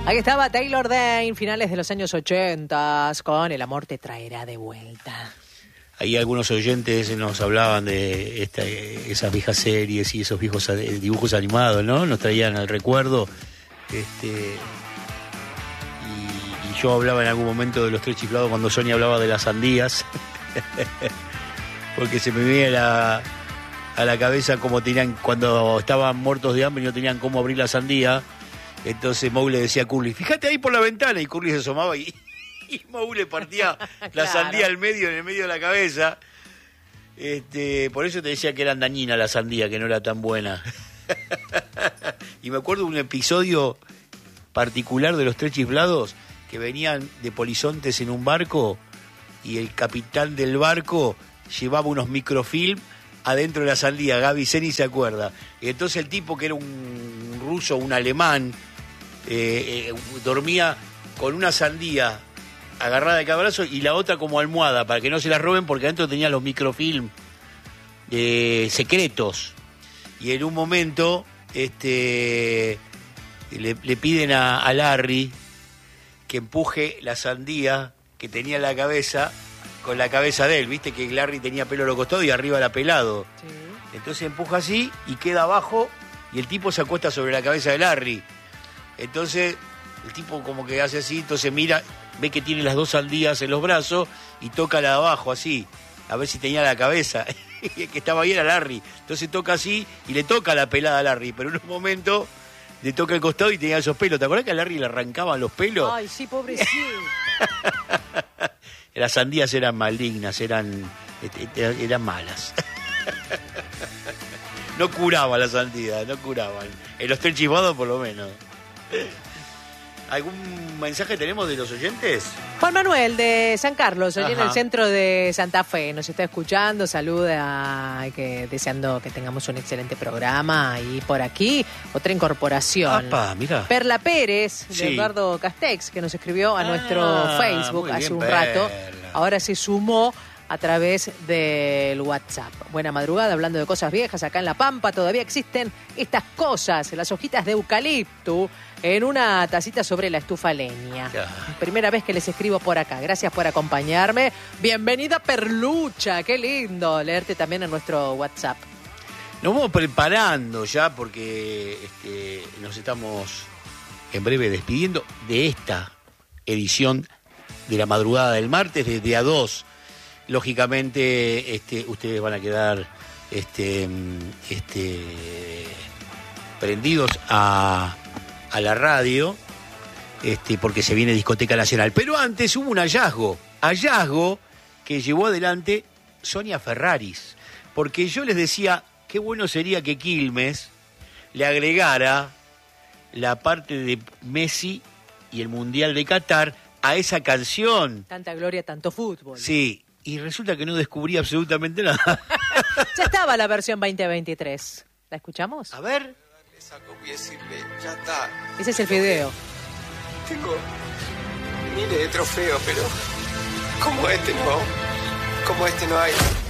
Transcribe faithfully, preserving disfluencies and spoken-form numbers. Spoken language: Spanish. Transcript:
Ahí estaba Taylor Dayne, finales de los años ochenta, con El amor te traerá de vuelta. Ahí algunos oyentes nos hablaban de esta, esas viejas series y esos viejos dibujos animados, ¿no? Nos traían al recuerdo. Este, y, y yo hablaba en algún momento de los tres chiflados cuando Sonia hablaba de las sandías. Porque se me viene la, a la cabeza como tenían cuando estaban muertos de hambre y no tenían cómo abrir la sandía. Entonces Moe le decía a Curly, fíjate ahí por la ventana, y Curly se asomaba y, y Moe le partía la Claro. sandía al medio, en el medio de la cabeza. Este, por eso te decía que era dañina la sandía, que no era tan buena. Y me acuerdo de un episodio particular de los tres chiflados que venían de polizontes en un barco y el capitán del barco llevaba unos microfilm adentro de la sandía. Gaby Seni se acuerda. Y entonces el tipo, que era un ruso, un alemán, eh, eh, dormía con una sandía agarrada de cada brazo y la otra como almohada para que no se la roben, porque adentro tenía los microfilm eh, secretos. Y en un momento este le, le piden a, a Larry que empuje la sandía que tenía en la cabeza con la cabeza de él. Viste que Larry tenía pelo a los costados y arriba era pelado. Sí. Entonces empuja así y queda abajo y el tipo se acuesta sobre la cabeza de Larry. Entonces el tipo como que hace así, entonces mira, ve que tiene las dos sandías en los brazos y toca la de abajo así, a ver si tenía la cabeza. Y el que estaba ahí era Larry. Entonces toca así y le toca la pelada a Larry, pero en un momento le toca el costado y tenía esos pelos. ¿Te acordás que a Larry le arrancaban los pelos? Ay, sí, pobrecito. Las sandías eran malignas, eran, eran malas. No curaban las sandías, no curaban. En los tres chivados por lo menos. ¿Algún mensaje tenemos de los oyentes? Juan Manuel de San Carlos, allí en Ajá. el centro de Santa Fe, nos está escuchando, saluda, que, deseando que tengamos un excelente programa. Y por aquí, otra incorporación. Apa, mirá. Perla Pérez, de Sí. Eduardo Castex, que nos escribió a Ah, nuestro Facebook muy hace bien, un Perla. rato. Ahora se sumó a través del WhatsApp. Buena madrugada, hablando de cosas viejas, acá en La Pampa todavía existen estas cosas, las hojitas de eucalipto en una tacita sobre la estufa leña. Claro. Primera vez que les escribo por acá. Gracias por acompañarme. Bienvenida, Perlucha. Qué lindo leerte también en nuestro WhatsApp. Nos vamos preparando ya porque este, nos estamos en breve despidiendo de esta edición de la madrugada del martes, desde A dos. Lógicamente, este, ustedes van a quedar este, este, prendidos a, a la radio, este, porque se viene Discoteca Nacional. Pero antes hubo un hallazgo, hallazgo que llevó adelante Sonia Ferraris, porque yo les decía, qué bueno sería que Quilmes le agregara la parte de Messi y el Mundial de Qatar a esa canción. Tanta gloria, tanto fútbol. Sí, y resulta que no descubrí absolutamente nada. Ya estaba la versión veinte veintitrés. ¿La escuchamos? A ver. Le saco y decirle, ya está. Ese es el video. Tengo miles de trofeos, pero como este no, como este no hay.